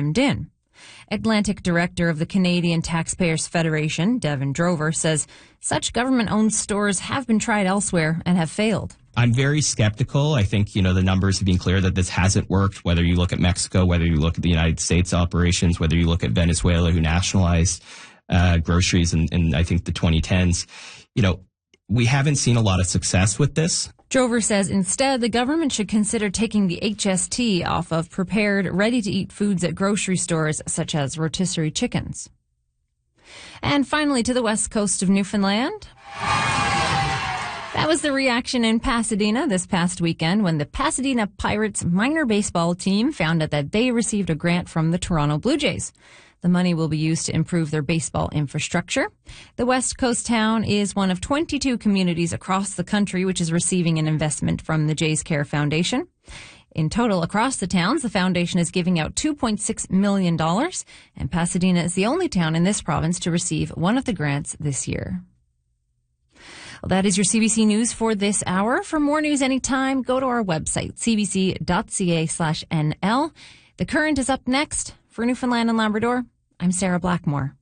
phoned in. Atlantic Director of the Canadian Taxpayers Federation, Devin Drover, says such government-owned stores have been tried elsewhere and have failed. I'm very skeptical. I think, the numbers have been clear that this hasn't worked, whether you look at Mexico, whether you look at the United States operations, whether you look at Venezuela, who nationalized groceries in I think, the 2010s. We haven't seen a lot of success with this. Drover says instead, the government should consider taking the HST off of prepared, ready-to-eat foods at grocery stores, such as rotisserie chickens. And finally, to the west coast of Newfoundland. That was the reaction in Pasadena this past weekend when the Pasadena Pirates minor baseball team found out that they received a grant from the Toronto Blue Jays. The money will be used to improve their baseball infrastructure. The West Coast town is one of 22 communities across the country which is receiving an investment from the Jays Care Foundation. In total, across the towns, the foundation is giving out $2.6 million, and Pasadena is the only town in this province to receive one of the grants this year. Well, that is your CBC News for this hour. For more news anytime, go to our website, cbc.ca/nl. The Current is up next. For Newfoundland and Labrador, I'm Sarah Blackmore.